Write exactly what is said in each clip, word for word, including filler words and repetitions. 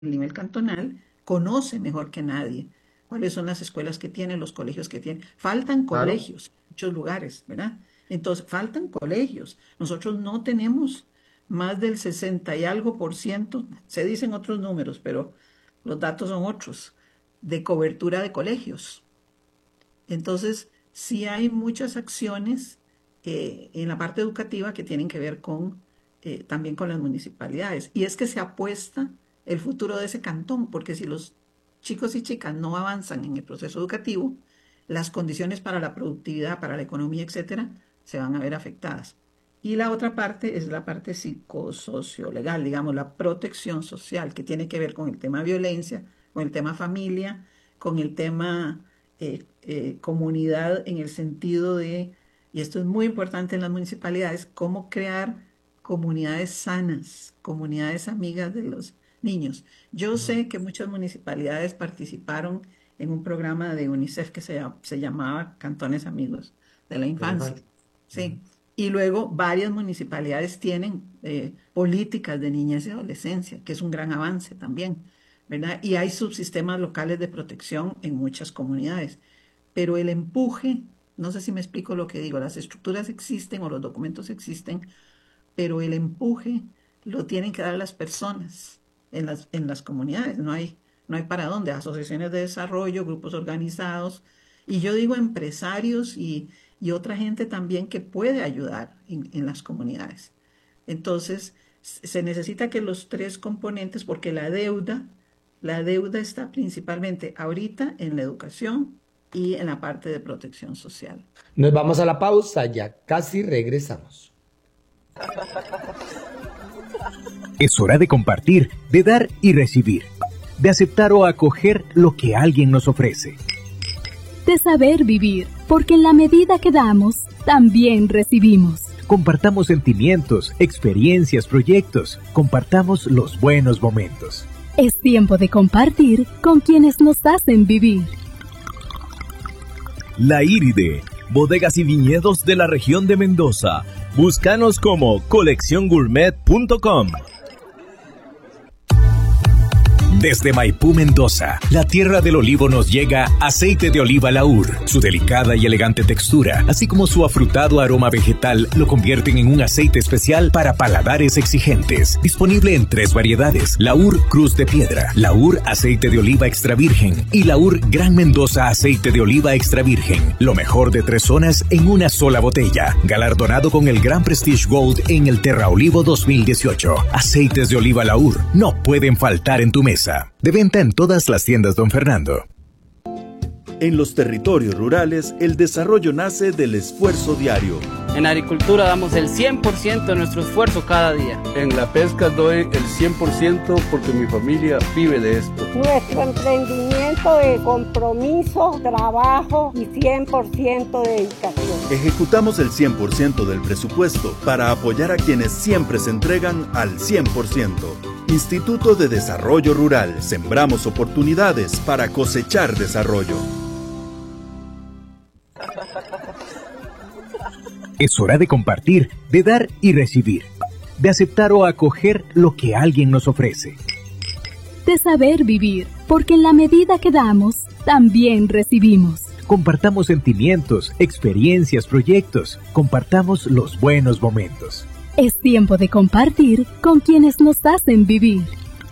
nivel cantonal conoce mejor que nadie cuáles son las escuelas que tienen, los colegios que tienen. Faltan Claro. colegios en muchos lugares, ¿verdad? Entonces, faltan colegios. Nosotros no tenemos más del sesenta y algo por ciento, se dicen otros números, pero los datos son otros, de cobertura de colegios. Entonces, sí hay muchas acciones eh, en la parte educativa que tienen que ver con eh, también con las municipalidades. Y es que se apuesta el futuro de ese cantón, porque si los chicos y chicas no avanzan en el proceso educativo, las condiciones para la productividad, para la economía, etcétera, se van a ver afectadas. Y la otra parte es la parte psicosociolegal, digamos, la protección social, que tiene que ver con el tema violencia, con el tema familia, con el tema eh, eh, comunidad en el sentido de, y esto es muy importante en las municipalidades, cómo crear comunidades sanas, comunidades amigas de los niños. Yo Ujú. sé que muchas municipalidades participaron en un programa de UNICEF que se, se llamaba Cantones Amigos de la De la Infancia. infancia. Ujú. Sí. Y luego varias municipalidades tienen eh, políticas de niñez y adolescencia, que es un gran avance también, ¿verdad? Y hay subsistemas locales de protección en muchas comunidades. Pero el empuje, no sé si me explico lo que digo, las estructuras existen o los documentos existen, pero el empuje lo tienen que dar las personas en las, en las comunidades. No hay, no hay para dónde. Asociaciones de desarrollo, grupos organizados, y yo digo empresarios y, y otra gente también que puede ayudar en, en las comunidades. Entonces, se necesita que los tres componentes, porque la deuda, la deuda está principalmente ahorita en la educación y en la parte de protección social. Nos vamos a la pausa, ya casi regresamos. Es hora de compartir, de dar y recibir, de aceptar o acoger lo que alguien nos ofrece. De saber vivir, porque en la medida que damos, también recibimos. Compartamos sentimientos, experiencias, proyectos. Compartamos los buenos momentos. Es tiempo de compartir con quienes nos hacen vivir. La Iride, bodegas y viñedos de la región de Mendoza. Búscanos como colección gourmet punto com. Desde Maipú, Mendoza, la tierra del olivo, nos llega aceite de oliva Laur. Su delicada y elegante textura, así como su afrutado aroma vegetal, lo convierten en un aceite especial para paladares exigentes. Disponible en tres variedades: Laur Cruz de Piedra, Laur Aceite de Oliva Extra Virgen y Laur Gran Mendoza Aceite de Oliva Extra Virgen. Lo mejor de tres zonas en una sola botella. Galardonado con el Gran Prestige Gold en el Terra Olivo dos mil dieciocho. Aceites de oliva Laur no pueden faltar en tu mesa. De venta en todas las tiendas Don Fernando. En los territorios rurales, el desarrollo nace del esfuerzo diario. En agricultura damos el cien por ciento de nuestro esfuerzo cada día. En la pesca doy el cien por ciento porque mi familia vive de esto. Nuestro emprendimiento de compromiso, trabajo y cien por ciento de dedicación. Ejecutamos el cien por ciento del presupuesto para apoyar a quienes siempre se entregan al cien por ciento. Instituto de Desarrollo Rural. Sembramos oportunidades para cosechar desarrollo. Es hora de compartir, de dar y recibir, de aceptar o acoger lo que alguien nos ofrece. De saber vivir, porque en la medida que damos, también recibimos. Compartamos sentimientos, experiencias, proyectos. Compartamos los buenos momentos. Es tiempo de compartir con quienes nos hacen vivir.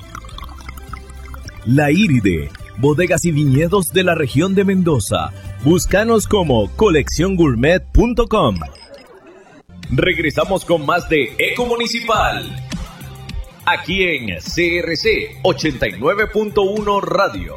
La Iride, bodegas y viñedos de la región de Mendoza. Búscanos como colección gourmet punto com. Regresamos con más de Eco Municipal. Aquí en C R C ochenta y nueve punto uno Radio.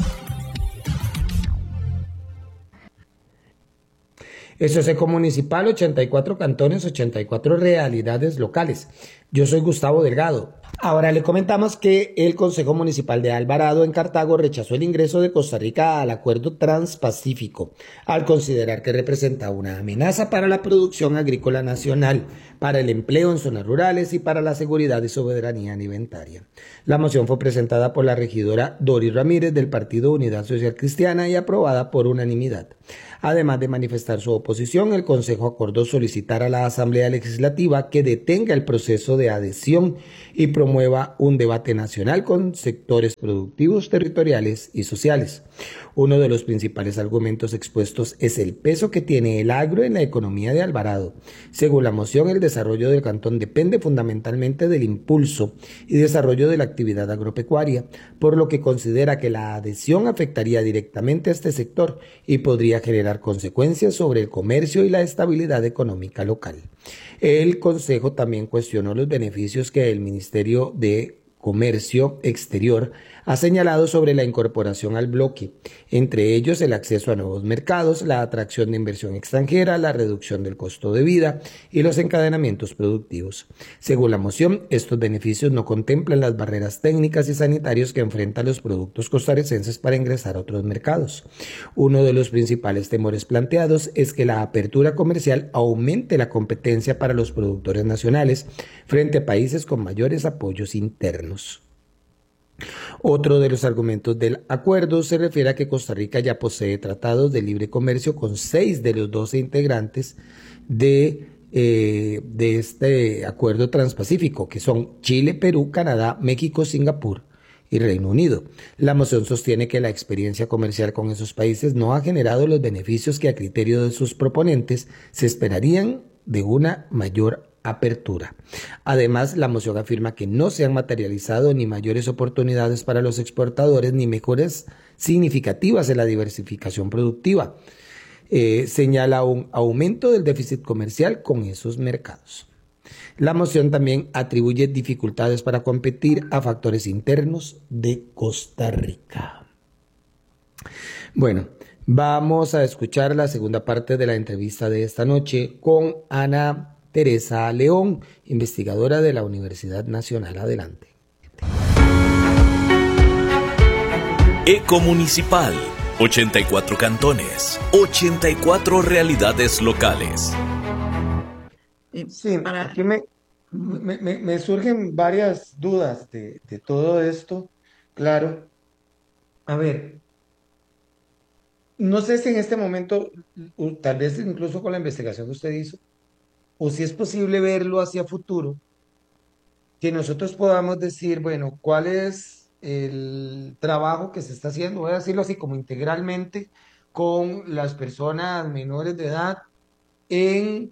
Eso es Eco Municipal, ochenta y cuatro cantones, ochenta y cuatro realidades locales. Yo soy Gustavo Delgado. Ahora le comentamos que el Consejo Municipal de Alvarado en Cartago rechazó el ingreso de Costa Rica al Acuerdo Transpacífico, al considerar que representa una amenaza para la producción agrícola nacional, para el empleo en zonas rurales y para la seguridad y soberanía alimentaria. La moción fue presentada por la regidora Doris Ramírez del Partido Unidad Social Cristiana y aprobada por unanimidad. Además de manifestar su oposición, el Consejo acordó solicitar a la Asamblea Legislativa que detenga el proceso de adhesión y promueva promueva un debate nacional con sectores productivos, territoriales y sociales. Uno de los principales argumentos expuestos es el peso que tiene el agro en la economía de Alvarado. Según la moción, el desarrollo del cantón depende fundamentalmente del impulso y desarrollo de la actividad agropecuaria, por lo que considera que la adhesión afectaría directamente a este sector y podría generar consecuencias sobre el comercio y la estabilidad económica local. El Consejo también cuestionó los beneficios que el Ministerio de Comercio Exterior ha señalado sobre la incorporación al bloque, entre ellos el acceso a nuevos mercados, la atracción de inversión extranjera, la reducción del costo de vida y los encadenamientos productivos. Según la moción, estos beneficios no contemplan las barreras técnicas y sanitarias que enfrentan los productos costarricenses para ingresar a otros mercados. Uno de los principales temores planteados es que la apertura comercial aumente la competencia para los productores nacionales frente a países con mayores apoyos internos. Otro de los argumentos del acuerdo se refiere a que Costa Rica ya posee tratados de libre comercio con seis de los doce integrantes de, eh, de este acuerdo transpacífico, que son Chile, Perú, Canadá, México, Singapur y Reino Unido. La moción sostiene que la experiencia comercial con esos países no ha generado los beneficios que a criterio de sus proponentes se esperarían de una mayor apertura. Además, la moción afirma que no se han materializado ni mayores oportunidades para los exportadores ni mejoras significativas en la diversificación productiva. Eh, señala un aumento del déficit comercial con esos mercados. La moción también atribuye dificultades para competir a factores internos de Costa Rica. Bueno, vamos a escuchar la segunda parte de la entrevista de esta noche con Ana Teresa León, investigadora de la Universidad Nacional. Adelante. Ecomunicipal, ochenta y cuatro cantones, ochenta y cuatro realidades locales. Sí, aquí me, me, me, me surgen varias dudas de, de todo esto. Claro, a ver, no sé si en este momento, tal vez incluso con la investigación que usted hizo, o si es posible verlo hacia futuro, que nosotros podamos decir, bueno, ¿cuál es el trabajo que se está haciendo? Voy a decirlo así, como integralmente, con las personas menores de edad en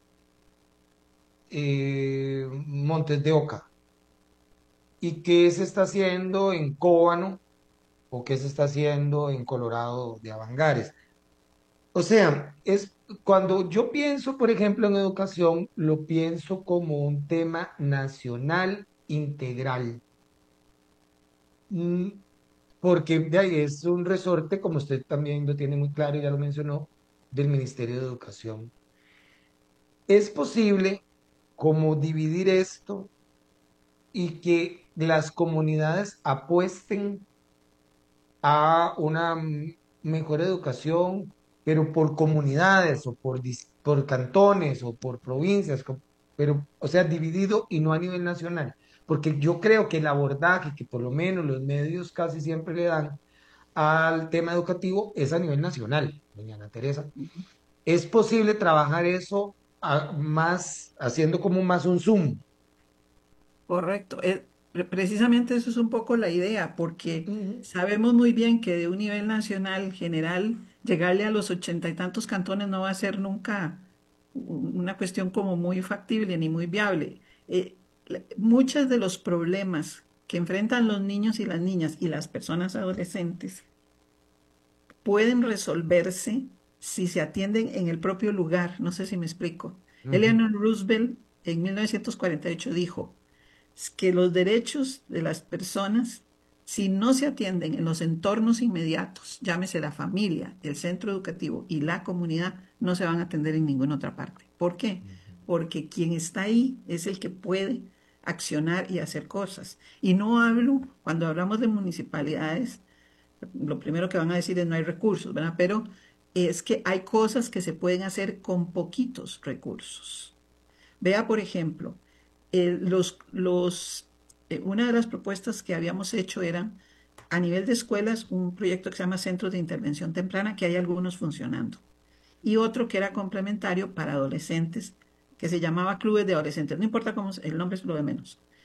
eh, Montes de Oca. ¿Y qué se está haciendo en Cóbano? ¿O qué se está haciendo en Colorado de Avangares? O sea, es cuando yo pienso, por ejemplo, en educación, lo pienso como un tema nacional integral. Mm, Porque de ahí es un resorte, como usted también lo tiene muy claro, ya lo mencionó, del Ministerio de Educación. Es posible como dividir esto y que las comunidades apuesten a una mejor educación, pero por comunidades o por, por cantones o por provincias, pero, o sea, dividido y no a nivel nacional. Porque yo creo que el abordaje que por lo menos los medios casi siempre le dan al tema educativo es a nivel nacional, doña Ana Teresa. ¿Es posible trabajar eso a, más, haciendo como más un zoom? Correcto. Eh, precisamente eso es un poco la idea, porque uh-huh. sabemos muy bien que de un nivel nacional general, llegarle a los ochenta y tantos cantones no va a ser nunca una cuestión como muy factible ni muy viable. Eh, muchos de los problemas que enfrentan los niños y las niñas y las personas adolescentes pueden resolverse si se atienden en el propio lugar. No sé si me explico. Uh-huh. Eleanor Roosevelt en mil novecientos cuarenta y ocho dijo que los derechos de las personas, si no se atienden en los entornos inmediatos, llámese la familia, el centro educativo y la comunidad, no se van a atender en ninguna otra parte. ¿Por qué? Porque quien está ahí es el que puede accionar y hacer cosas. Y no hablo, cuando hablamos de municipalidades, lo primero que van a decir es no hay recursos, ¿verdad? Pero es que hay cosas que se pueden hacer con poquitos recursos. Vea, por ejemplo, eh, los, los, eh, una de las propuestas que habíamos hecho era, a nivel de escuelas, un proyecto que se llama Centros de Intervención Temprana, que hay algunos funcionando. Y otro que era complementario para adolescentes, que se llamaba Clubes de Adolescentes. No importa cómo, el nombre es lo de menos.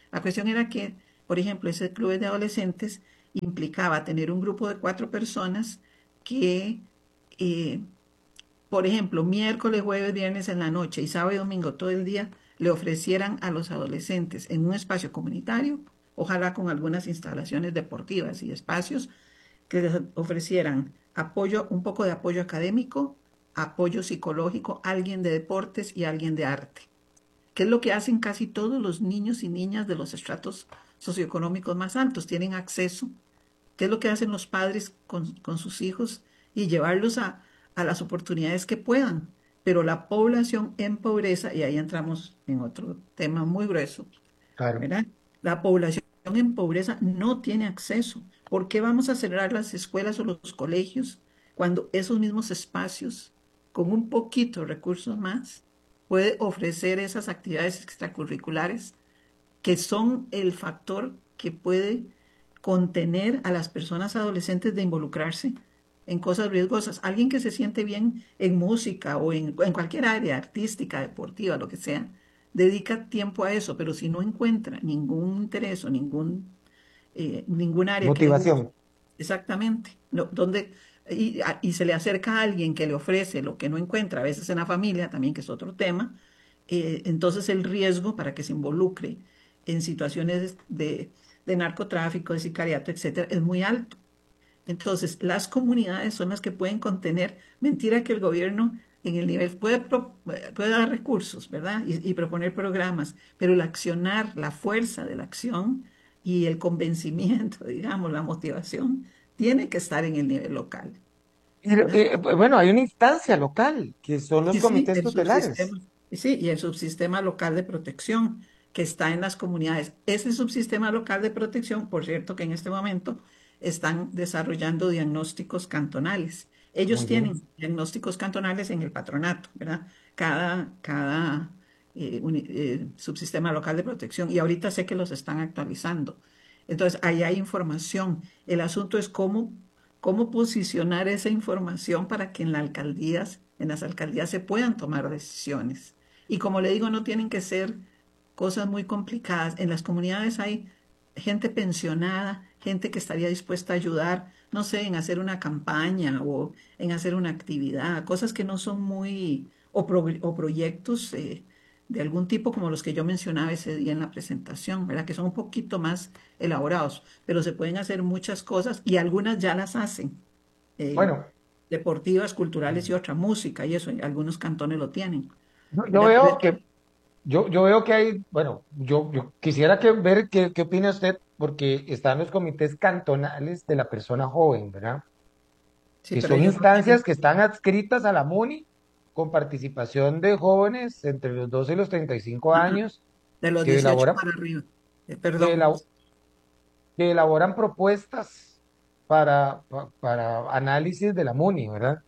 La cuestión era que, por ejemplo, ese club de adolescentes implicaba tener un grupo de cuatro personas que, eh, por ejemplo, miércoles, jueves, viernes en la noche y sábado y domingo todo el día, le ofrecieran a los adolescentes en un espacio comunitario, ojalá con algunas instalaciones deportivas y espacios, que les ofrecieran apoyo, un poco de apoyo académico, apoyo psicológico, alguien de deportes y alguien de arte, que es lo que hacen casi todos los niños y niñas de los estratos socioeconómicos más altos, tienen acceso, que es lo que hacen los padres con, con sus hijos y llevarlos a, a las oportunidades que puedan. Pero la población en pobreza, y ahí entramos en otro tema muy grueso, Claro. ¿verdad? La población en pobreza no tiene acceso. ¿Por qué vamos a cerrar las escuelas o los colegios cuando esos mismos espacios, con un poquito de recursos más, puede ofrecer esas actividades extracurriculares que son el factor que puede contener a las personas adolescentes de involucrarse en cosas riesgosas? Alguien que se siente bien en música o en, en cualquier área artística, deportiva, lo que sea, dedica tiempo a eso, pero si no encuentra ningún interés o ningún, eh, ningún área que le guste, Motivación. exactamente, no, donde, y, a- y se le acerca a alguien que le ofrece lo que no encuentra, a veces en la familia también, que es otro tema, eh, entonces el riesgo para que se involucre en situaciones de, de narcotráfico, de sicariato, etcétera, es muy alto. Entonces, las comunidades son las que pueden contener. Mentira que el gobierno en el nivel puede, pro- puede dar recursos, ¿verdad? Y, y proponer programas, pero el accionar, la fuerza de la acción y el convencimiento, digamos, la motivación, tiene que estar en el nivel local, Pero, ¿verdad? eh, bueno, hay una instancia local, que son los Sí, sí, comités el tutelares. subsistema, sí, y el subsistema local de protección que está en las comunidades. Ese subsistema local de protección, por cierto, que en este momento están desarrollando diagnósticos cantonales. Ellos Muy bien. tienen diagnósticos cantonales en el patronato, ¿verdad? Cada, cada eh, uni- eh, subsistema local de protección. Y ahorita sé que los están actualizando. Entonces, ahí hay información. El asunto es cómo cómo posicionar esa información para que en las alcaldías, en las alcaldías se puedan tomar decisiones. Y como le digo, no tienen que ser cosas muy complicadas. En las comunidades hay gente pensionada, gente que estaría dispuesta a ayudar, no sé, en hacer una campaña o en hacer una actividad, cosas que no son muy, o, pro- o proyectos eh, de algún tipo como los que yo mencionaba ese día en la presentación, ¿verdad? Que son un poquito más elaborados, pero se pueden hacer muchas cosas y algunas ya las hacen, eh, Bueno, deportivas, culturales y otra, música y eso, algunos cantones lo tienen, yo, yo ¿verdad? Pero veo que, yo, yo veo que hay, bueno, yo, yo quisiera que ver qué, qué opina usted, porque están los comités cantonales de la persona joven, ¿verdad? sí, Que pero son ellos no instancias tienen, que están adscritas a la MUNI con participación de jóvenes entre los doce y los treinta y cinco ajá, años de los que dieciocho elaboran, para arriba. Eh, que perdón. ela- que elaboran propuestas para, pa- para análisis de la MUNI, ¿verdad?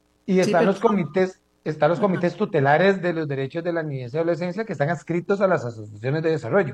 Y Sí, están pero los son, comités, están los ajá. comités tutelares de los derechos de la niñez y adolescencia que están adscritos a las asociaciones de desarrollo.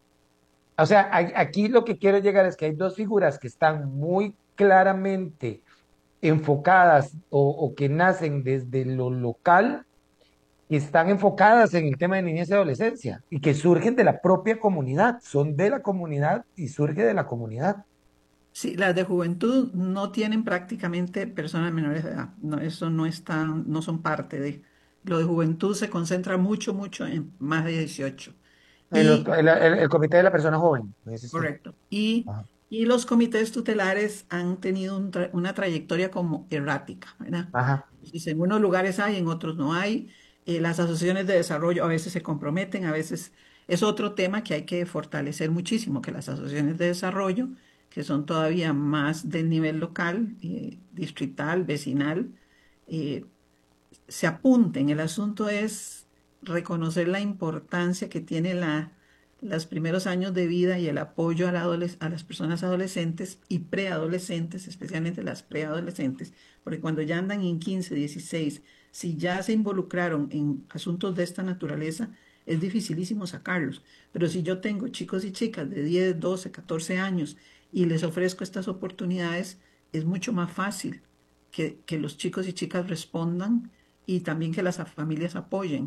O sea, hay- aquí lo que quiero llegar es que hay dos figuras que están muy claramente enfocadas o, o que nacen desde lo local y están enfocadas en el tema de niñez y adolescencia y que surgen de la propia comunidad, son de la comunidad y surge de la comunidad. Sí, las de juventud no tienen prácticamente personas menores de edad. No, eso no están, no son parte de. Lo de juventud se concentra mucho, mucho en más de dieciocho. En los- Y, el, el- el comité de la persona joven, me dice usted. correcto. Y, Ajá. y los comités tutelares han tenido un tra- una trayectoria como errática, ¿verdad? Ajá. Entonces, en unos lugares hay, en otros no hay. Eh, las asociaciones de desarrollo a veces se comprometen, a veces es otro tema que hay que fortalecer muchísimo, que las asociaciones de desarrollo, que son todavía más del nivel local, eh, distrital, vecinal, eh, se apunten. El asunto es reconocer la importancia que tiene la, los primeros años de vida y el apoyo a, la adoles- a las personas adolescentes y preadolescentes, especialmente las preadolescentes, porque cuando ya andan en quince, dieciséis, si ya se involucraron en asuntos de esta naturaleza, es dificilísimo sacarlos. Pero si yo tengo chicos y chicas de diez, doce, catorce años y les ofrezco estas oportunidades, es mucho más fácil que, que los chicos y chicas respondan y también que las familias apoyen.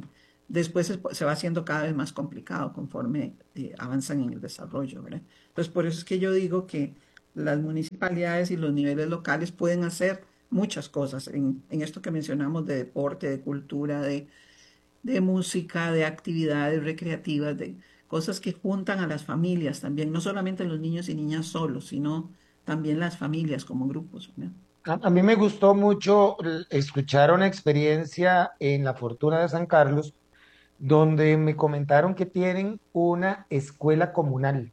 después se, se va haciendo cada vez más complicado conforme eh, avanzan en el desarrollo, ¿verdad? Entonces, por eso es que yo digo que las municipalidades y los niveles locales pueden hacer muchas cosas en, en esto que mencionamos de deporte, de cultura, de, de música, de actividades recreativas, de cosas que juntan a las familias también, no solamente los niños y niñas solos, sino también las familias como grupos, ¿verdad? A, a mí me gustó mucho l- escuchar una experiencia en La Fortuna de San Carlos, donde me comentaron que tienen una escuela comunal.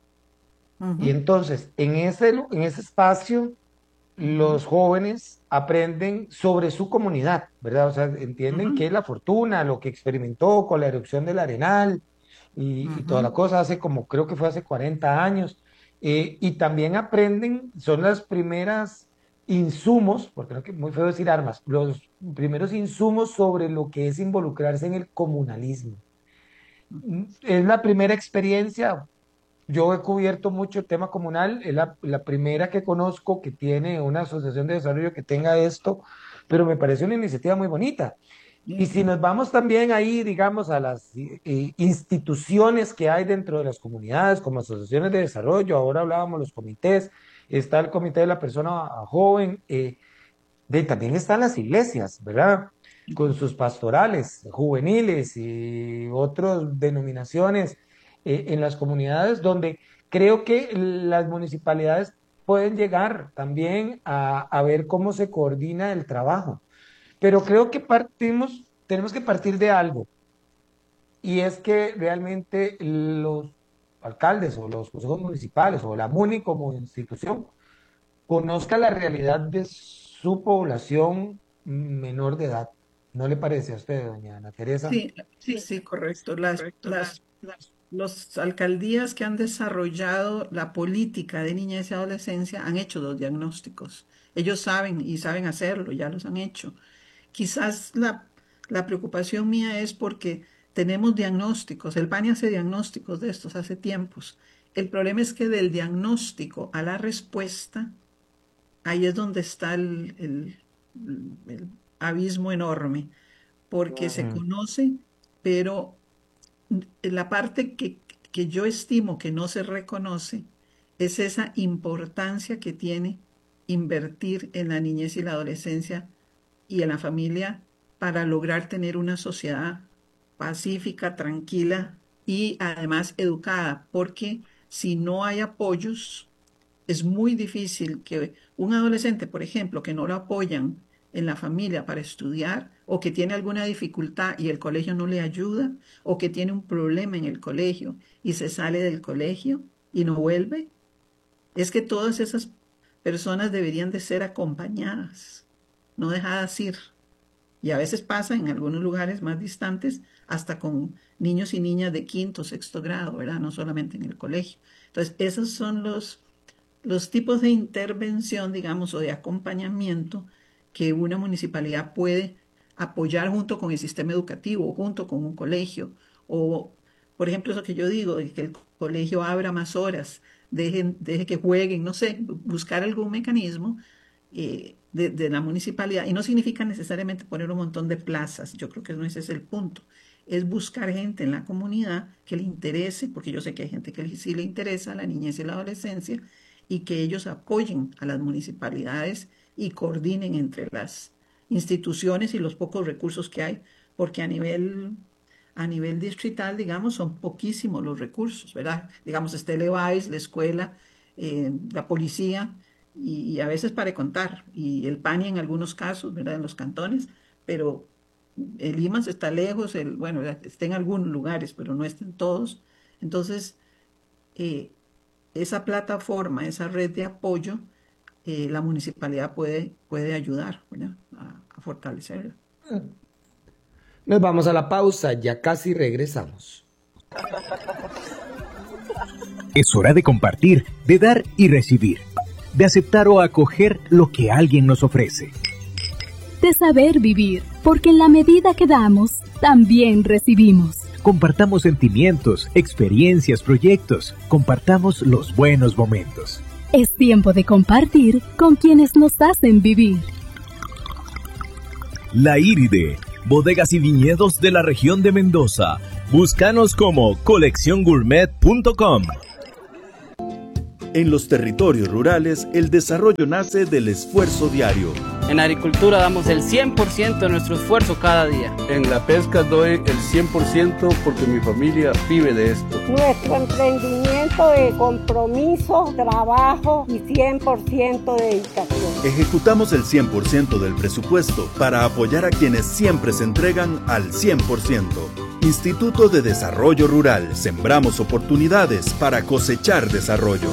Y Ujú, entonces, en ese, lu- en ese espacio, ujú, los jóvenes aprenden sobre su comunidad, ¿verdad? O sea, entienden ujú, qué es La Fortuna, lo que experimentó con la erupción del Arenal y, y toda la ujú. cosa, hace como, creo que fue hace cuarenta años. Eh, y también aprenden, son las primeras insumos, porque no es que muy feo decir armas, los primeros insumos sobre lo que es involucrarse en el comunalismo. Mm, Es la primera experiencia. Yo he cubierto mucho el tema comunal, es la, la primera que conozco que tiene una asociación de desarrollo que tenga esto, pero me parece una iniciativa muy bonita. Y si Bien. nos vamos también ahí, digamos, a las eh, instituciones que hay dentro de las comunidades, como asociaciones de desarrollo, ahora hablábamos los comités, está el comité de la persona joven, eh, de, también están las iglesias, ¿verdad? Con sus pastorales juveniles y otras denominaciones eh, en las comunidades donde creo que las municipalidades pueden llegar también a, a ver cómo se coordina el trabajo. Pero creo que partimos, tenemos que partir de algo, y es que realmente los alcaldes o los consejos municipales o la MUNI como institución conozca la realidad de su población menor de edad. ¿No le parece a usted, doña Ana Teresa? Sí, sí, correcto. Las, las, los alcaldías que han desarrollado la política de niñez y adolescencia han hecho los diagnósticos. Ellos saben y saben hacerlo, ya los han hecho. Quizás la, la preocupación mía es porque tenemos diagnósticos. El PANI hace diagnósticos de estos hace tiempos. El problema es que del diagnóstico a la respuesta, ahí es donde está el, el- el abismo enorme, porque se Mm. conoce, pero la parte que, que yo estimo que no se reconoce es esa importancia que tiene invertir en la niñez y la adolescencia y en la familia para lograr tener una sociedad pacífica, tranquila y además educada, porque si no hay apoyos, es muy difícil que un adolescente, por ejemplo, que no lo apoyan en la familia para estudiar, o que tiene alguna dificultad y el colegio no le ayuda, o que tiene un problema en el colegio y se sale del colegio y no vuelve, es que todas esas personas deberían de ser acompañadas, no dejadas ir. Y a veces pasa en algunos lugares más distantes, hasta con niños y niñas de quinto, sexto grado, ¿verdad? No solamente en el colegio. Entonces, esos son los, los tipos de intervención, digamos, o de acompañamiento que una municipalidad puede apoyar junto con el sistema educativo, junto con un colegio, o, por ejemplo, eso que yo digo, de que el colegio abra más horas, dejen, deje que jueguen, no sé, buscar algún mecanismo eh, de, de la municipalidad. Y no significa necesariamente poner un montón de plazas, yo creo que no ese es el punto. Es buscar gente en la comunidad que le interese, porque yo sé que hay gente que sí le interesa la niñez y la adolescencia, y que ellos apoyen a las municipalidades y coordinen entre las instituciones y los pocos recursos que hay, porque a nivel, a nivel distrital, digamos, son poquísimos los recursos, ¿verdad? Digamos, está el E V A I S, la escuela, eh, la policía, y, y a veces para contar, y el PANI en algunos casos, ¿verdad? En los cantones, pero el I M A S está lejos, el, bueno, está en algunos lugares, pero no está en todos. Entonces, eh, esa plataforma, esa red de apoyo, eh, la municipalidad puede, puede ayudar, ¿verdad? A, a fortalecerla. Nos vamos a la pausa, ya casi regresamos. Es hora de compartir, de dar y recibir, de aceptar o acoger lo que alguien nos ofrece. De saber vivir, porque en la medida que damos, también recibimos. Compartamos sentimientos, experiencias, proyectos. Compartamos los buenos momentos. Es tiempo de compartir con quienes nos hacen vivir. La Iride, bodegas y viñedos de la región de Mendoza. Búscanos como colección gourmet punto com. En los territorios rurales, el desarrollo nace del esfuerzo diario. En agricultura damos el cien por ciento de nuestro esfuerzo cada día. En la pesca doy el cien por ciento porque mi familia vive de esto. Nuestro emprendimiento es compromiso, trabajo y cien por ciento dedicación. Ejecutamos el cien por ciento del presupuesto para apoyar a quienes siempre se entregan al cien por ciento. Instituto de Desarrollo Rural. Sembramos oportunidades para cosechar desarrollo.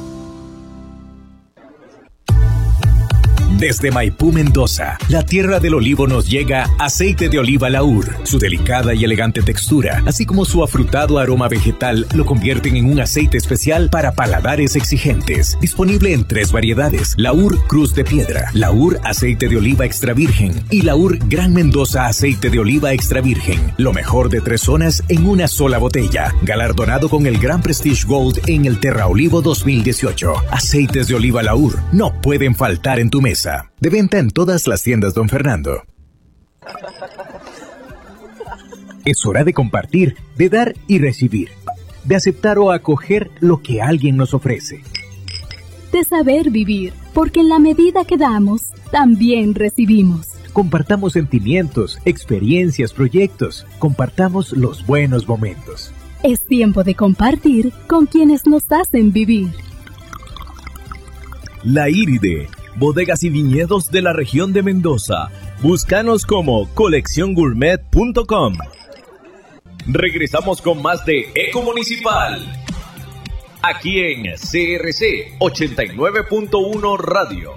Desde Maipú, Mendoza, la tierra del olivo, nos llega aceite de oliva Laur. Su delicada y elegante textura, así como su afrutado aroma vegetal, lo convierten en un aceite especial para paladares exigentes. Disponible en tres variedades: Laur Cruz de Piedra, Laur Aceite de Oliva Extra Virgen y Laur Gran Mendoza Aceite de Oliva Extra Virgen. Lo mejor de tres zonas en una sola botella. Galardonado con el Gran Prestige Gold en el Terra Olivo dos mil dieciocho. Aceites de oliva Laur no pueden faltar en tu mesa. De venta en todas las tiendas Don Fernando. Es hora de compartir, de dar y recibir, de aceptar o acoger lo que alguien nos ofrece. De saber vivir, porque en la medida que damos, también recibimos. Compartamos sentimientos, experiencias, proyectos. Compartamos los buenos momentos. Es tiempo de compartir con quienes nos hacen vivir. La Iride, bodegas y viñedos de la región de Mendoza. Búscanos como colección gourmet punto com. Regresamos con más de Eco Municipal, aquí en C R C ochenta y nueve punto uno Radio.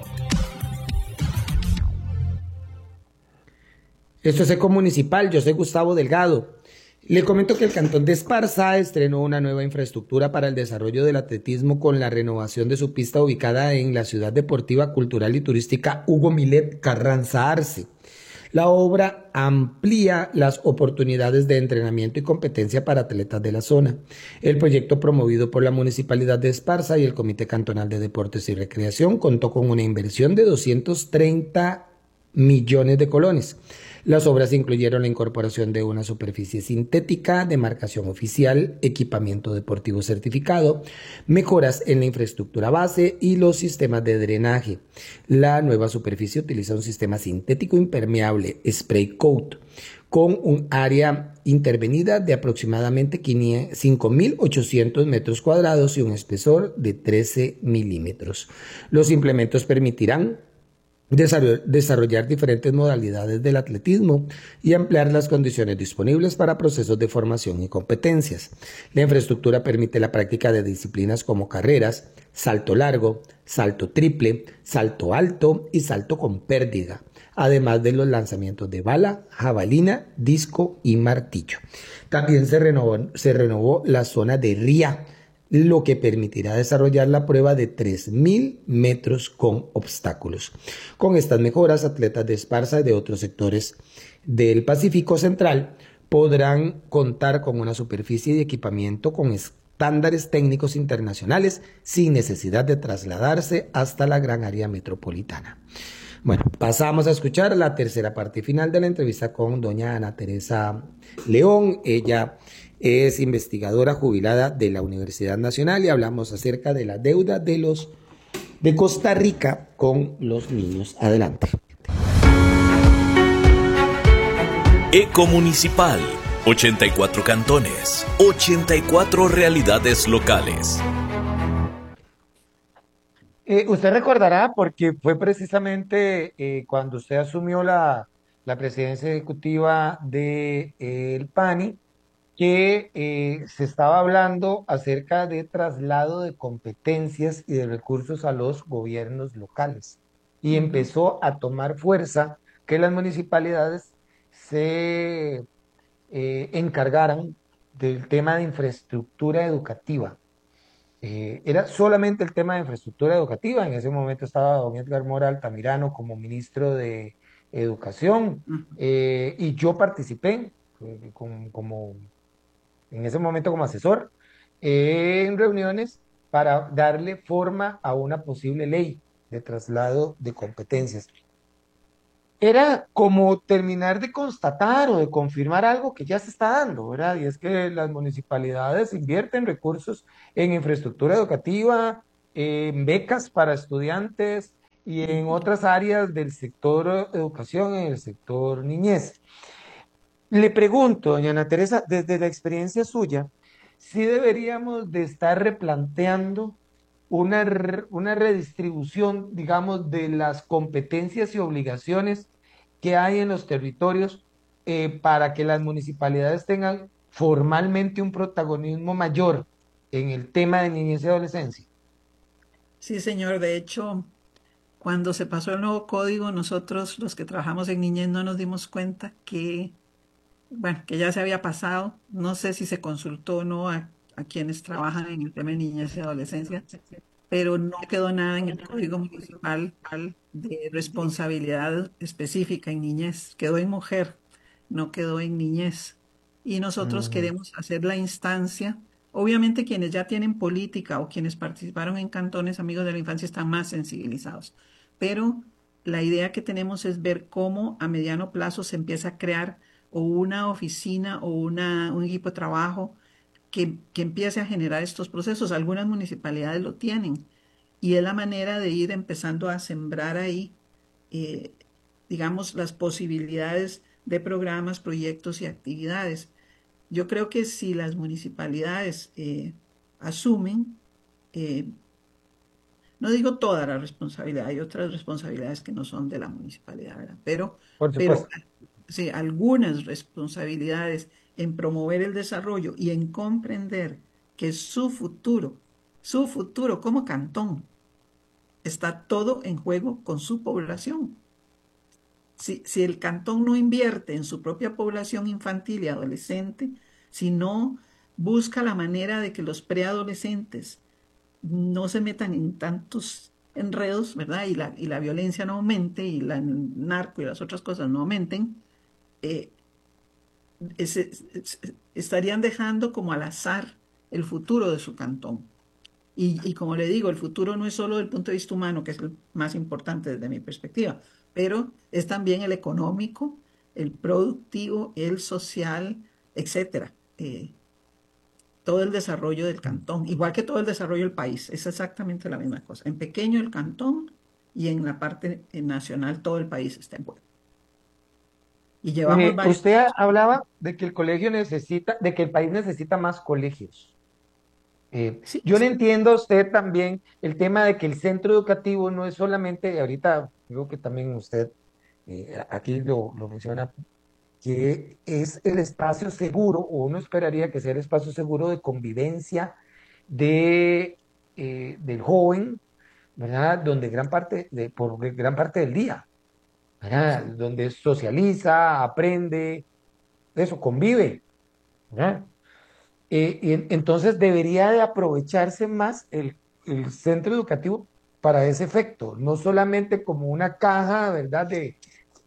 Esto es Eco Municipal, yo soy Gustavo Delgado. Le comento que el Cantón de Esparza estrenó una nueva infraestructura para el desarrollo del atletismo con la renovación de su pista ubicada en la Ciudad Deportiva, Cultural y Turística Hugo Milet Carranza Arce. La obra amplía las oportunidades de entrenamiento y competencia para atletas de la zona. El proyecto, promovido por la Municipalidad de Esparza y el Comité Cantonal de Deportes y Recreación, contó con una inversión de doscientos treinta millones de colones. Las obras incluyeron la incorporación de una superficie sintética, demarcación oficial, equipamiento deportivo certificado, mejoras en la infraestructura base y los sistemas de drenaje. La nueva superficie utiliza un sistema sintético impermeable, spray coat, con un área intervenida de aproximadamente cinco mil ochocientos metros cuadrados y un espesor de trece milímetros. Los implementos permitirán desarrollar diferentes modalidades del atletismo y ampliar las condiciones disponibles para procesos de formación y competencias. La infraestructura permite la práctica de disciplinas como carreras, salto largo, salto triple, salto alto y salto con pérdida, además de los lanzamientos de bala, jabalina, disco y martillo. También se renovó, se renovó la zona de ría, lo que permitirá desarrollar la prueba de tres mil metros con obstáculos. Con estas mejoras, atletas de Esparza y de otros sectores del Pacífico Central podrán contar con una superficie y equipamiento con estándares técnicos internacionales sin necesidad de trasladarse hasta la gran área metropolitana. Bueno, pasamos a escuchar la tercera parte final de la entrevista con doña Ana Teresa León. Ella es investigadora jubilada de la Universidad Nacional y hablamos acerca de la deuda de los de Costa Rica con los niños. Adelante. Eco Municipal, ochenta y cuatro cantones, ochenta y cuatro realidades locales. Eh, usted recordará, porque fue precisamente eh, cuando usted asumió la, la presidencia ejecutiva del de, eh, P A N I, que eh, se estaba hablando acerca de traslado de competencias y de recursos a los gobiernos locales. Y empezó a tomar fuerza que las municipalidades se eh, encargaran del tema de infraestructura educativa. Eh, era solamente el tema de infraestructura educativa. En ese momento estaba don Edgar Mora Altamirano como ministro de Educación, eh, y yo participé eh, como, como en ese momento como asesor, eh, en reuniones para darle forma a una posible ley de traslado de competencias. era como terminar de constatar o de confirmar algo que ya se está dando, ¿verdad? Y es que las municipalidades invierten recursos en infraestructura educativa, en becas para estudiantes y en otras áreas del sector educación, en el sector niñez. Le pregunto, doña Ana Teresa, desde la experiencia suya, si deberíamos de estar replanteando una, re- una redistribución, digamos, de las competencias y obligaciones que hay en los territorios eh, para que las municipalidades tengan formalmente un protagonismo mayor en el tema de niñez y adolescencia. Sí, señor. De hecho, cuando se pasó el nuevo código, nosotros los que trabajamos en niñez no nos dimos cuenta que, bueno, que ya se había pasado. No sé si se consultó o no a, a quienes trabajan en el tema de niñez y adolescencia, pero no quedó nada en el código municipal de responsabilidad específica en niñez. Quedó en mujer, no quedó en niñez. Y nosotros Ujú. queremos hacer la instancia. Obviamente quienes ya tienen política o quienes participaron en cantones amigos de la infancia están más sensibilizados, pero la idea que tenemos es ver cómo a mediano plazo se empieza a crear o una oficina o una, un equipo de trabajo que, que empiece a generar estos procesos. Algunas municipalidades lo tienen y es la manera de ir empezando a sembrar ahí, eh, digamos, las posibilidades de programas, proyectos y actividades. Yo creo que si las municipalidades eh, asumen, eh, no digo toda la responsabilidad, hay otras responsabilidades que no son de la municipalidad, ¿verdad? Pero, Por pero supuesto. sí, algunas responsabilidades en promover el desarrollo y en comprender que su futuro, su futuro como cantón, está todo en juego con su población. Si, si el cantón no invierte en su propia población infantil y adolescente, si no busca la manera de que los preadolescentes no se metan en tantos enredos, ¿verdad? Y la, y la violencia no aumente y la el narco y las otras cosas no aumenten, eh, ese- es- estarían dejando como al azar el futuro de su cantón. Y, y como le digo, el futuro no es solo desde el punto de vista humano, que es el más importante desde mi perspectiva, pero es también el económico, el productivo, el social, etcétera. Eh, todo el desarrollo del cantón, igual que todo el desarrollo del país, es exactamente la misma cosa. En pequeño el cantón y en la parte eh, nacional todo el país está en juego. Y llevamos Eh, varios usted años. hablaba de que el colegio necesita, de que el país necesita más colegios. Eh, Sí, yo le entiendo a usted también el tema de que el centro educativo no es solamente, ahorita creo que también usted eh, aquí lo, lo menciona, que es el espacio seguro, o uno esperaría que sea el espacio seguro de convivencia de, eh, del joven, ¿verdad? Donde gran parte, de, por gran parte del día, ¿verdad? sí. Donde socializa, aprende, eso, convive, ¿verdad? Eh, y en- entonces debería de aprovecharse más el, el centro educativo para ese efecto, no solamente como una caja, ¿verdad? De,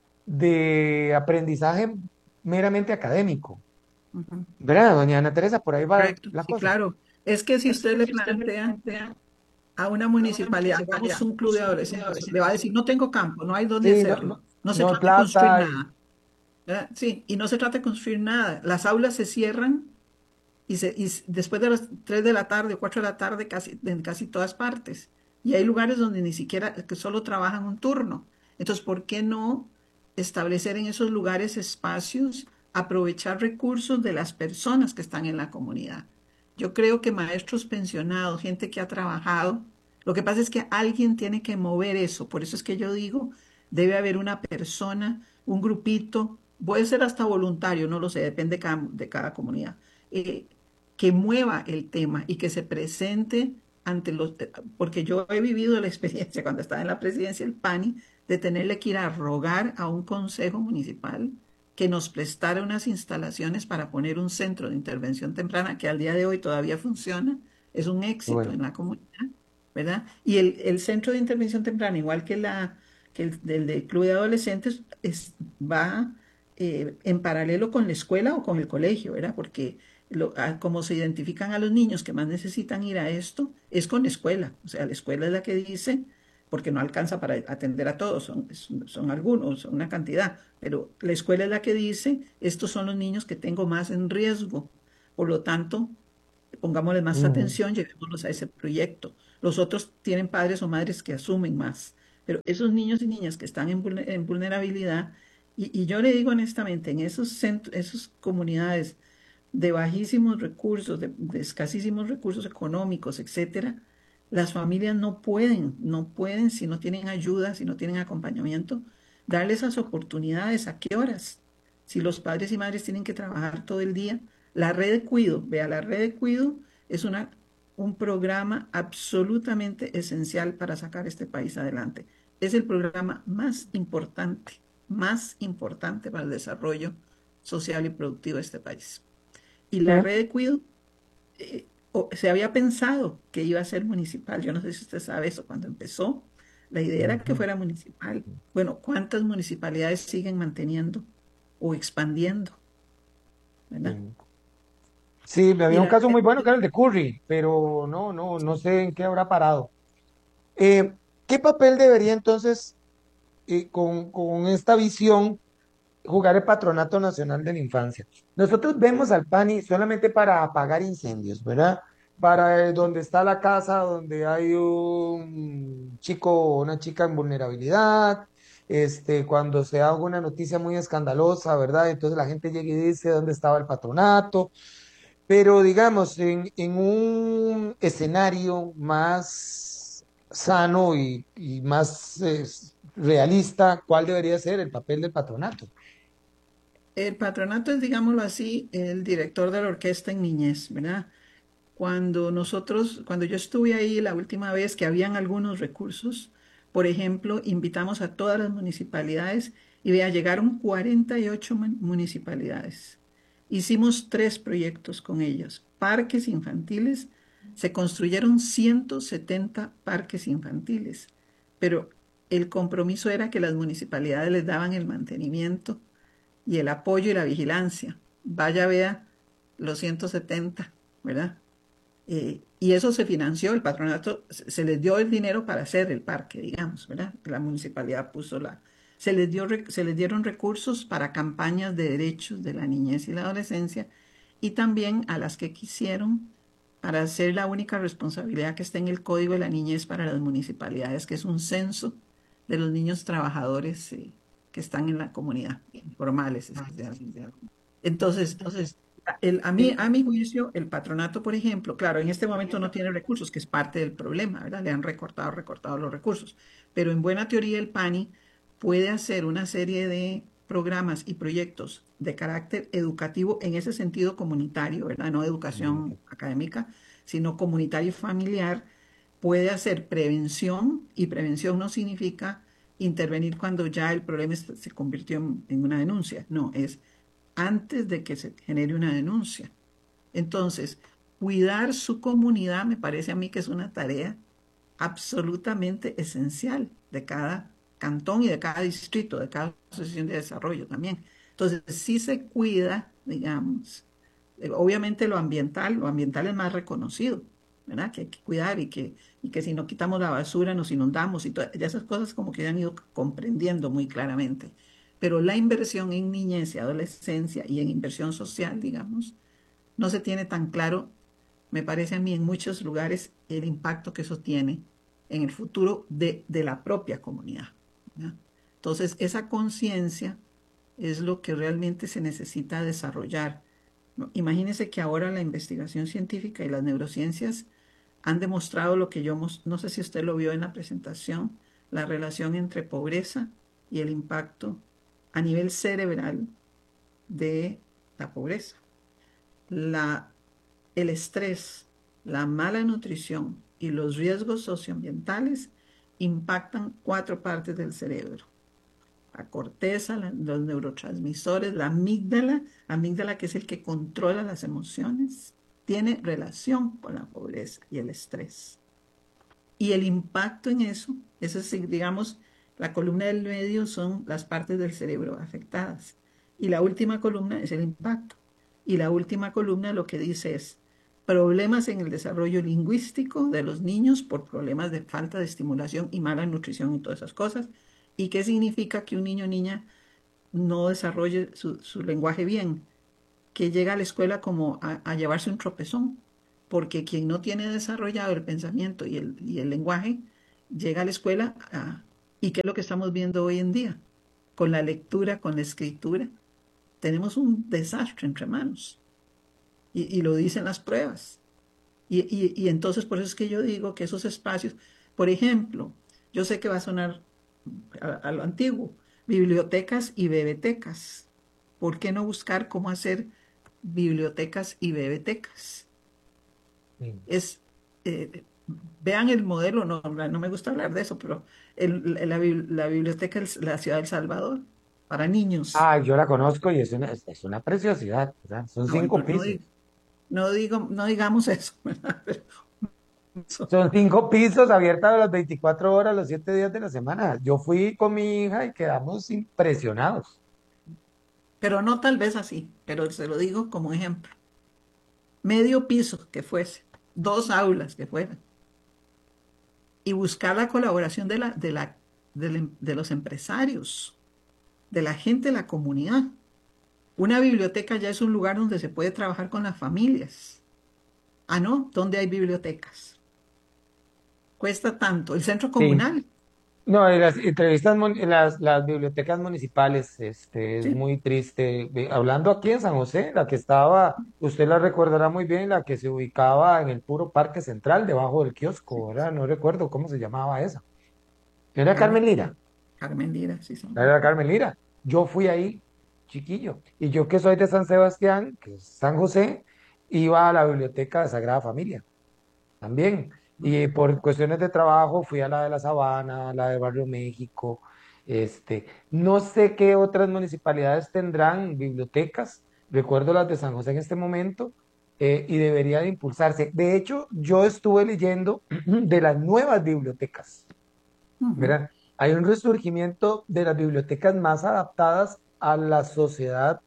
de aprendizaje meramente académico. Ujú. ¿Verdad, doña Ana Teresa? Por ahí va Correcto, la sí, cosa. claro. Es que si usted le plantea a una municipalidad, hagamos un club de adolescentes, le va a decir, no tengo campo, no hay dónde Sí, no, hacerlo, no, no se no hay trata de construir plata. Y, nada, ¿verdad? Sí, y no se trata de construir nada. Las aulas se cierran y, se, y s- después de las tres de la tarde o cuatro de la tarde casi, en casi todas partes. Y hay lugares donde ni siquiera, que solo trabajan un turno. Entonces, ¿por qué no establecer en esos lugares espacios, aprovechar recursos de las personas que están en la comunidad? Yo creo que maestros pensionados, gente que ha trabajado, lo que pasa es que alguien tiene que mover eso. Por eso es que yo digo, debe haber una persona, un grupito, puede ser hasta voluntario, no lo sé, depende de cada, de cada comunidad, eh, que mueva el tema y que se presente ante los, porque yo he vivido la experiencia cuando estaba en la presidencia del P A N I de tenerle que ir a rogar a un consejo municipal que nos prestara unas instalaciones para poner un centro de intervención temprana que al día de hoy todavía funciona, es un éxito bueno, en la comunidad, ¿verdad? Y el, el centro de intervención temprana, igual que, la, que el del, del club de adolescentes, es, va eh, en paralelo con la escuela o con el colegio, ¿verdad? Porque lo, a, como se identifican a los niños que más necesitan ir a esto, es con la escuela. O sea, la escuela es la que dice, porque no alcanza para atender a todos, son, son algunos, son una cantidad, pero la escuela es la que dice, estos son los niños que tengo más en riesgo, por lo tanto, pongámosle más Ujú. atención, llevémoslos a ese proyecto. Los otros tienen padres o madres que asumen más, pero esos niños y niñas que están en, vulne- en vulnerabilidad, y, y yo le digo honestamente, en esos centros, esas comunidades de bajísimos recursos, de, de escasísimos recursos económicos, etcétera, las familias no pueden, no pueden, si no tienen ayuda, si no tienen acompañamiento, darles esas oportunidades. ¿A qué horas? Si los padres y madres tienen que trabajar todo el día. La red de cuido, vea, la red de cuido es una, un programa absolutamente esencial para sacar este país adelante. Es el programa más importante, más importante para el desarrollo social y productivo de este país. Y la Sí. red de cuido eh, o- se había pensado que iba a ser municipal. Yo no sé si usted sabe eso. Cuando empezó, la idea era que Ujú. fuera municipal. Bueno, ¿cuántas municipalidades siguen manteniendo o expandiendo? ¿Verdad? Sí. Sí, me Y había un la caso red muy de bueno que cuido, era el de Curry, pero no, no, no sé en qué habrá parado. Eh, ¿qué papel debería entonces, eh, con, con esta visión, jugar el Patronato Nacional de la Infancia? Nosotros vemos al PANI solamente para apagar incendios, ¿verdad? Para eh, donde está la casa, donde hay un chico o una chica en vulnerabilidad, este, cuando se da alguna noticia muy escandalosa, ¿verdad? Entonces la gente llega y dice dónde estaba el patronato. Pero digamos, en, en un escenario más sano y, y más eh, realista, ¿cuál debería ser el papel del patronato? el patronato es, digámoslo así, el director de la orquesta en niñez, ¿verdad? Cuando nosotros, cuando yo estuve ahí la última vez que habían algunos recursos, por ejemplo, invitamos a todas las municipalidades y vea, llegaron cuarenta y ocho mun- municipalidades. Hicimos tres proyectos con ellos. Parques infantiles, se construyeron ciento setenta parques infantiles, pero el compromiso era que las municipalidades les daban el mantenimiento y el apoyo y la vigilancia. Vaya, vea los ciento setenta, ¿verdad? Eh, y eso se financió, el patronato, se se les dio el dinero para hacer el parque, digamos, ¿verdad? La municipalidad puso la... Se les dio, re- se les dieron recursos para campañas de derechos de la niñez y la adolescencia y también a las que quisieron para hacer la única responsabilidad que está en el Código de la Niñez para las municipalidades, que es un censo de los niños trabajadores eh, que están en la comunidad, informales. especialmente. Entonces, el, a mí, a mi juicio, el patronato, por ejemplo, claro, en este momento no tiene recursos, que es parte del problema, ¿verdad? Le han recortado, recortado los recursos. Pero en buena teoría el PANI puede hacer una serie de programas y proyectos de carácter educativo en ese sentido comunitario, ¿verdad? No de educación académica, sino comunitario y familiar. Puede hacer prevención y prevención no significa intervenir cuando ya el problema es- se convirtió en, en una denuncia. No, es antes de que se genere una denuncia. Entonces, cuidar su comunidad me parece a mí que es una tarea absolutamente esencial de cada cantón y de cada distrito, de cada asociación de desarrollo también. Entonces, si se cuida, digamos, eh, obviamente lo ambiental, lo ambiental es más reconocido, ¿verdad? Que hay que cuidar y que, y que si no quitamos la basura nos inundamos y todas esas cosas como que ya han ido comprendiendo muy claramente. Pero la inversión en niñez y adolescencia y en inversión social, digamos, no se tiene tan claro, me parece a mí, en muchos lugares el impacto que eso tiene en el futuro de, de la propia comunidad, ¿verdad? Entonces, esa conciencia es lo que realmente se necesita desarrollar. ¿No? Imagínense que ahora la investigación científica y las neurociencias han demostrado lo que yo, mos- no sé si usted lo vio en la presentación, la relación entre pobreza y el impacto a nivel cerebral de la pobreza. La, el estrés, la mala nutrición y los riesgos socioambientales impactan cuatro partes del cerebro: la corteza, la- los neurotransmisores, la amígdala, amígdala que es el que controla las emociones, tiene relación con la pobreza y el estrés. Y el impacto en eso, eso es, digamos, la columna del medio son las partes del cerebro afectadas. Y la última columna es el impacto. Y la última columna lo que dice es problemas en el desarrollo lingüístico de los niños por problemas de falta de estimulación y mala nutrición y todas esas cosas. ¿Y qué significa que un niño o niña no desarrolle su, su lenguaje bien? Que llega a la escuela como a, a llevarse un tropezón, porque quien no tiene desarrollado el pensamiento y el, y el lenguaje, llega a la escuela a, ¿y qué es lo que estamos viendo hoy en día? Con la lectura, con la escritura, tenemos un desastre entre manos. Y, y lo dicen las pruebas. Y, y, y entonces por eso es que yo digo que esos espacios, por ejemplo, yo sé que va a sonar a, a lo antiguo, bibliotecas y bebetecas. ¿Por qué no buscar cómo hacer bibliotecas y bebetecas? Sí. Es, eh, vean el modelo, no, no me gusta hablar de eso, pero el, la, la biblioteca de la Ciudad del Salvador, para niños. Ah, yo la conozco y es una, es una preciosidad, ¿verdad? Son no, cinco no, pisos. No, no, digo, no digamos eso, ¿verdad? Pero, son cinco pisos abiertos a las veinticuatro horas, los siete días de la semana. Yo fui con mi hija y quedamos impresionados. Pero no tal vez así, pero se lo digo como ejemplo. Medio piso que fuese, dos aulas que fueran. Y buscar la colaboración de, la, de, la, de, de los empresarios, de la gente de la comunidad. Una biblioteca ya es un lugar donde se puede trabajar con las familias. Ah, ¿no? ¿Dónde hay bibliotecas? Cuesta tanto. El centro comunal. Sí. No, las entrevistas, las, las bibliotecas municipales, este, es Sí. muy triste. Hablando aquí en San José, la que estaba, usted la recordará muy bien, la que se ubicaba en el puro Parque Central, debajo del kiosco, ¿verdad? No recuerdo cómo se llamaba esa. Era Carmen Lira. Carmen Lira, sí, sí. Era Carmen Lira. Yo fui ahí, chiquillo. Y yo que soy de San Sebastián, que es San José, iba a la biblioteca de Sagrada Familia. También. Y por cuestiones de trabajo fui a la de la Sabana, a la de Barrio México. Este, no sé qué otras municipalidades tendrán bibliotecas. Recuerdo las de San José en este momento eh, y debería de impulsarse. De hecho, yo estuve leyendo de las nuevas bibliotecas. ¿Verdad? Hay un resurgimiento de las bibliotecas más adaptadas a la sociedad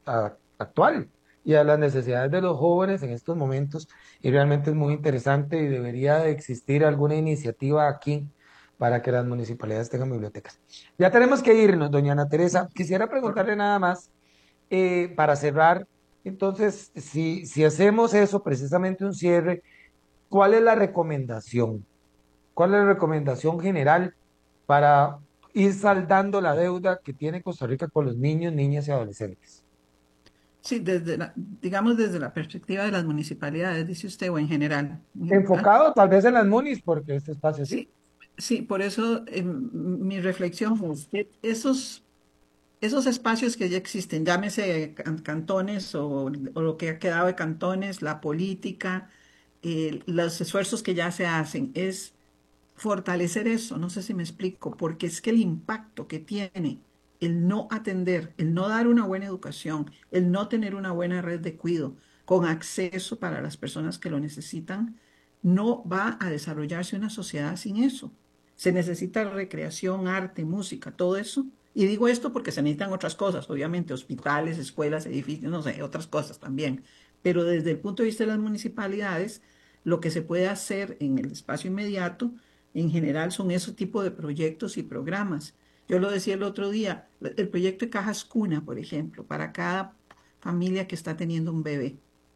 actual y a las necesidades de los jóvenes en estos momentos, y realmente es muy interesante y debería de existir alguna iniciativa aquí para que las municipalidades tengan bibliotecas. Ya tenemos que irnos, doña Ana Teresa. Quisiera preguntarle nada más, eh, para cerrar, entonces, si, si hacemos eso, precisamente un cierre, ¿cuál es la recomendación? ¿Cuál es la recomendación general para ir saldando la deuda que tiene Costa Rica con los niños, niñas y adolescentes? Sí, desde la, digamos desde la perspectiva de las municipalidades, dice usted, o en general. Enfocado tal vez en las munis, porque este espacio sí. Sí, sí, por eso eh, mi reflexión fue que esos, esos espacios que ya existen, llámese cantones o, o lo que ha quedado de cantones, la política, eh, los esfuerzos que ya se hacen, es fortalecer eso, no sé si me explico, porque es que el impacto que tiene el no atender, el no dar una buena educación, el no tener una buena red de cuidado con acceso para las personas que lo necesitan, no va a desarrollarse una sociedad sin eso. Se necesita recreación, arte, música, todo eso. Y digo esto porque se necesitan otras cosas, obviamente, hospitales, escuelas, edificios, no sé, otras cosas también. Pero desde el punto de vista de las municipalidades, lo que se puede hacer en el espacio inmediato, en general, son ese tipo de proyectos y programas. Yo lo decía el otro día, el proyecto de Cajas Cuna, por ejemplo, para cada familia que está teniendo un bebé.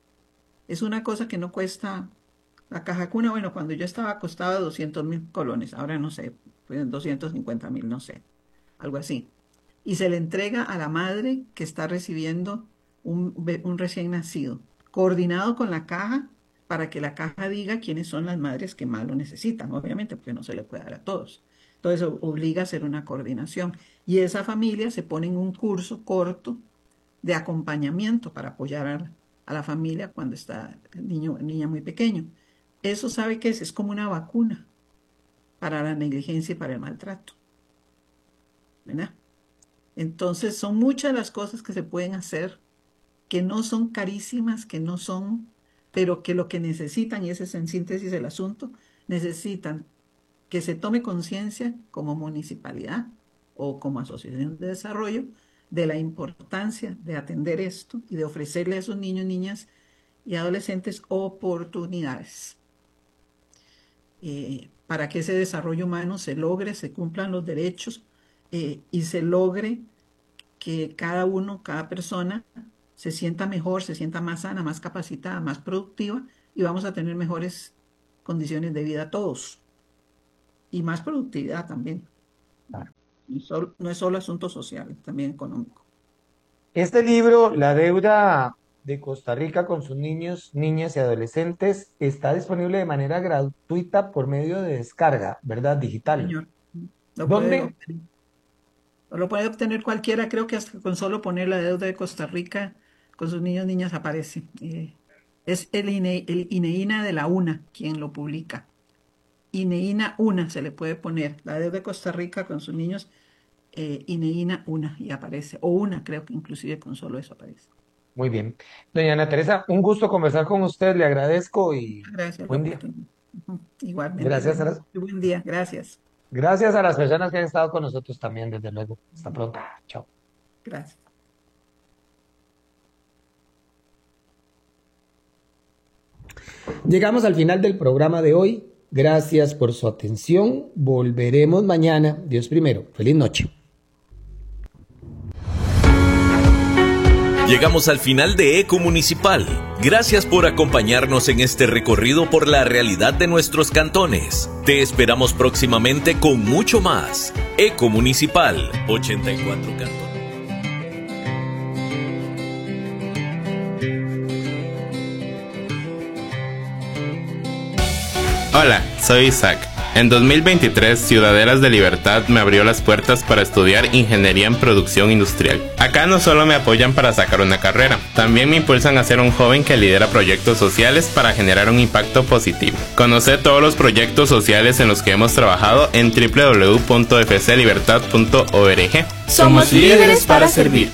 Es una cosa que no cuesta, la caja cuna, bueno, cuando yo estaba costaba doscientos mil colones, ahora no sé, doscientos cincuenta mil, no sé, algo así. Y se le entrega a la madre que está recibiendo un, un recién nacido, coordinado con la caja, para que la caja diga quiénes son las madres que más lo necesitan, obviamente, porque no se le puede dar a todos. Entonces obliga a hacer una coordinación. Y esa familia se pone en un curso corto de acompañamiento para apoyar a, a la familia cuando está el niño o niña muy pequeño. Eso, ¿sabe qué es? Es como una vacuna para la negligencia y para el maltrato. ¿Verdad? Entonces son muchas las cosas que se pueden hacer que no son carísimas, que no son, pero que lo que necesitan, y ese es en síntesis el asunto, necesitan que se tome conciencia como municipalidad o como asociación de desarrollo de la importancia de atender esto y de ofrecerle a esos niños y niñas y adolescentes oportunidades. Eh, para que ese desarrollo humano se logre, se cumplan los derechos eh, y se logre que cada uno, cada persona se sienta mejor, se sienta más sana, más capacitada, más productiva, y vamos a tener mejores condiciones de vida todos. Y más productividad también. Claro. No, solo, no es solo asunto social, también económico. Este libro, La deuda de Costa Rica con sus niños, niñas y adolescentes, está disponible de manera gratuita por medio de descarga, ¿verdad? Digital. Señor. Lo ¿Dónde? Puede obtener, lo puede obtener cualquiera, creo que hasta con solo poner La deuda de Costa Rica con sus niños, niñas aparece. Eh, es el, INE, el INEINA de la UNA quien lo publica. INEINA UNA se le puede poner. La deuda de Costa Rica con sus niños, eh, INEINA UNA, y aparece. O UNA, creo que inclusive con solo eso aparece. Muy bien. Doña Ana Teresa, un gusto conversar con usted, le agradezco y Gracias. buen día. Uh-huh. Igualmente. Gracias a las... Buen día, gracias. Gracias a las personas que han estado con nosotros también, desde luego. Hasta pronto. Chao. Gracias. Llegamos al final del programa de hoy. Gracias por su atención. Volveremos mañana. Dios primero. Feliz noche. Llegamos al final de Eco Municipal. Gracias por acompañarnos en este recorrido por la realidad de nuestros cantones. Te esperamos próximamente con mucho más. Eco Municipal, ochenta y cuatro cantones. Hola, soy Isaac. En dos mil veintitrés, Ciudadelas de Libertad me abrió las puertas para estudiar Ingeniería en Producción Industrial. Acá no solo me apoyan para sacar una carrera, también me impulsan a ser un joven que lidera proyectos sociales para generar un impacto positivo. Conoce todos los proyectos sociales en los que hemos trabajado en doble u doble u doble u punto f c libertad punto org. Somos líderes para servir.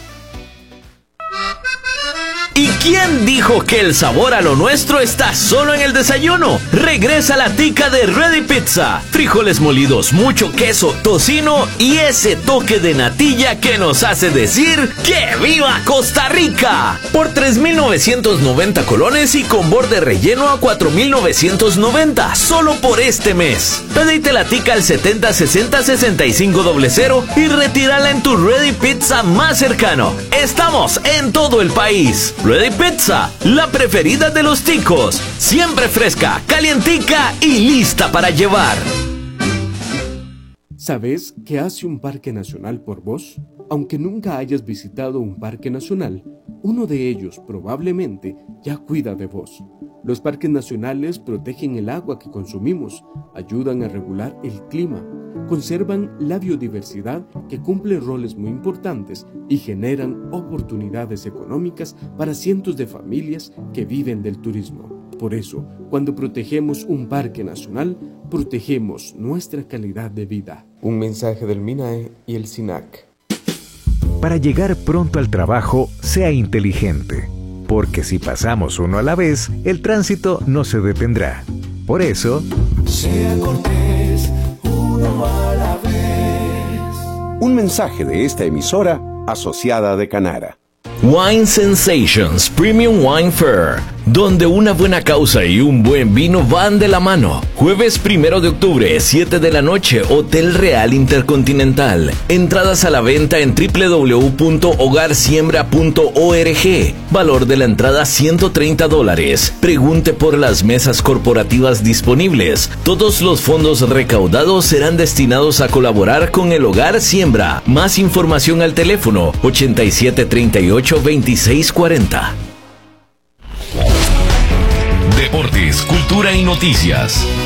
¿Y quién dijo que el sabor a lo nuestro está solo en el desayuno? Regresa la tica de Ready Pizza. Frijoles molidos, mucho queso, tocino y ese toque de natilla que nos hace decir ¡que viva Costa Rica! Por tres mil novecientos noventa colones y con borde relleno a cuatro mil novecientos noventa, solo por este mes. Pedite la tica al setenta sesenta sesenta y cinco cero y retírala en tu Ready Pizza más cercano. Estamos en todo el país. Ready Pizza, la preferida de los ticos. Siempre fresca, calientica y lista para llevar. ¿Sabes qué hace un parque nacional por vos? Aunque nunca hayas visitado un parque nacional, uno de ellos probablemente ya cuida de vos. Los parques nacionales protegen el agua que consumimos, ayudan a regular el clima, conservan la biodiversidad que cumple roles muy importantes y generan oportunidades económicas para cientos de familias que viven del turismo. Por eso, cuando protegemos un parque nacional, protegemos nuestra calidad de vida. Un mensaje del MINAE y el SINAC. Para llegar pronto al trabajo, sea inteligente, porque si pasamos uno a la vez, el tránsito no se detendrá. Por eso, sea cortés, uno a la vez. Un mensaje de esta emisora asociada de Canara. Wine Sensations Premium Wine Fair, donde una buena causa y un buen vino van de la mano. Jueves primero de octubre, siete de la noche, Hotel Real Intercontinental. Entradas a la venta en doble u doble u doble u punto hogar siembra punto org. Valor de la entrada ciento treinta dólares. Pregunte por las mesas corporativas disponibles. Todos los fondos recaudados serán destinados a colaborar con el Hogar Siembra. Más información al teléfono ochenta y siete treinta y ocho veintiséis cuarenta. Deportes, cultura y noticias.